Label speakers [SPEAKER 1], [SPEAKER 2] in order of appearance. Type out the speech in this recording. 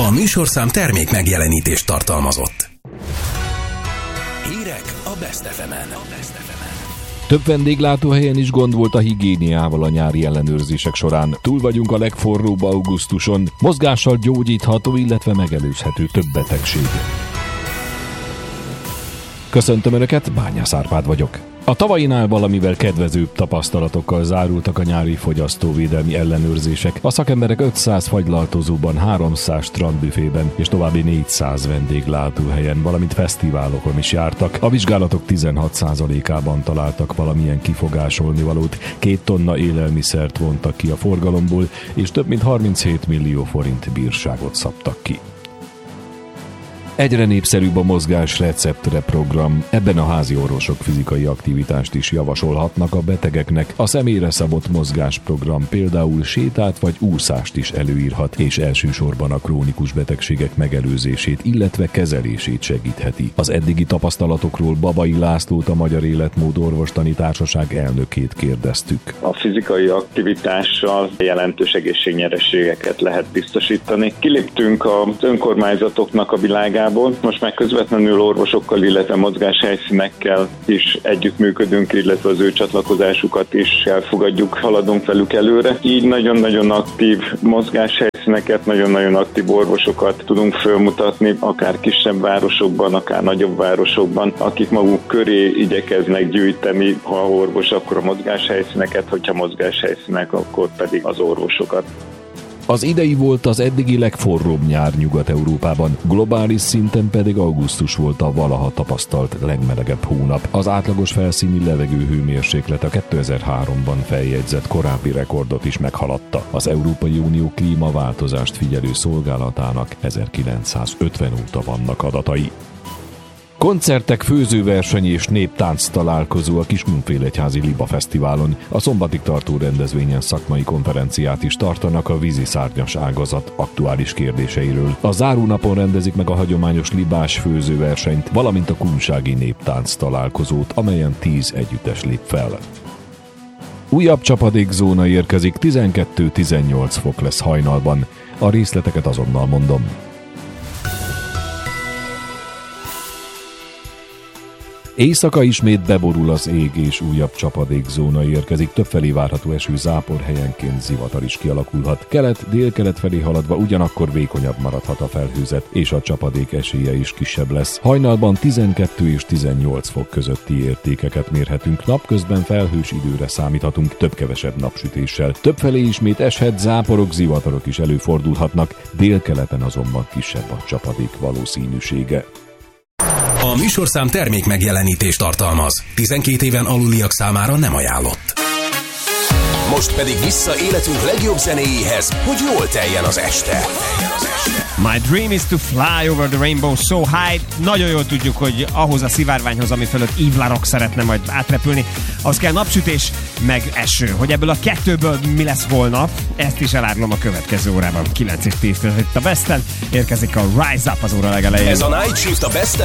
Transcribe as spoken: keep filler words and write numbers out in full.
[SPEAKER 1] A műsorszám termék megjelenítést tartalmazott. Hírek a Best ef emen.
[SPEAKER 2] Több vendéglátóhelyen is gond volt a higiéniával a nyári ellenőrzések során. Túl vagyunk a legforróbb augusztuson. Mozgással gyógyítható, illetve megelőzhető több betegség. Köszöntöm Önöket, Bányász Árpád vagyok. A tavainál valamivel kedvezőbb tapasztalatokkal zárultak a nyári fogyasztóvédelmi ellenőrzések. A szakemberek ötszáz fagylaltozóban, háromszáz strandbüfében és további négyszáz vendéglátóhelyen, valamint fesztiválokon is jártak. A vizsgálatok tizenhat százalékában találtak valamilyen kifogásolni valót, két tonna élelmiszert vontak ki a forgalomból, és több mint harminchét millió forint bírságot szabtak ki. Egyre népszerűbb a mozgás receptre program. Ebben a házi orvosok fizikai aktivitást is javasolhatnak a betegeknek. A személyre szabott mozgásprogram például sétát vagy úszást is előírhat, és elsősorban a krónikus betegségek megelőzését, illetve kezelését segítheti. Az eddigi tapasztalatokról Babai Lászlót, a Magyar Életmód Orvostani Társaság elnökét kérdeztük.
[SPEAKER 3] A fizikai aktivitással jelentős egészségnyereségeket lehet biztosítani. Kiléptünk az önkormányzatoknak a világába. Most már közvetlenül orvosokkal, illetve mozgáshelyszínekkel is együttműködünk, illetve az ő csatlakozásukat is elfogadjuk, haladunk velük előre. Így nagyon-nagyon aktív mozgáshelyszíneket, nagyon-nagyon aktív orvosokat tudunk felmutatni, akár kisebb városokban, akár nagyobb városokban, akik maguk köré igyekeznek gyűjteni, ha orvos, akkor a mozgáshelyszíneket, hogyha mozgáshelyszínek, akkor pedig az orvosokat.
[SPEAKER 2] Az idei volt az eddigi legforróbb nyár Nyugat-Európában, globális szinten pedig augusztus volt a valaha tapasztalt legmelegebb hónap. Az átlagos felszíni levegőhőmérséklet a kétezer-háromban feljegyzett korábbi rekordot is meghaladta. Az Európai Unió klímaváltozást figyelő szolgálatának ezerkilencszázötven óta vannak adatai. Koncertek, főzőverseny és néptánc találkozó a Kiskunfélegyházi Liba Fesztiválon. A szombatig tartó rendezvényen szakmai konferenciát is tartanak a víziszárnyas ágazat aktuális kérdéseiről. A zárónapon rendezik meg a hagyományos libás főzőversenyt, valamint a kunsági néptánc találkozót, amelyen tíz együttes lép fel. Újabb csapadékzóna érkezik, tizenkettő-tizennyolc fok lesz hajnalban. A részleteket azonnal mondom. Éjszaka ismét beborul az ég, és újabb csapadékzóna érkezik. Többfelé várható eső, zápor, helyenként zivatar is kialakulhat. Kelet-délkelet felé haladva ugyanakkor vékonyabb maradhat a felhőzet, és a csapadék esélye is kisebb lesz. Hajnalban tizenkettő és tizennyolc fok közötti értékeket mérhetünk. Napközben felhős időre számíthatunk, több-kevesebb napsütéssel. Többfelé ismét eshet, záporok, zivatarok is előfordulhatnak, délkeleten azonban kisebb a csapadék valószínűsége.
[SPEAKER 1] A műsorszám termék megjelenítést tartalmaz. tizenkét éven aluliak számára nem ajánlott. Most pedig vissza életünk legjobb zenéjéhez, hogy jól teljen az este.
[SPEAKER 4] My dream is to fly over the rainbow so high. Nagyon jól tudjuk, hogy ahhoz a szivárványhoz, ami fölött Yves Larock szeretne majd átrepülni, az kell napsütés, meg eső. Hogy ebből a kettőből mi lesz holnap, ezt is elárulom a következő órában. kilenc és tíz között itt a Besten érkezik a Rise Up az óra legelején.
[SPEAKER 1] Ez a Night Shift a Best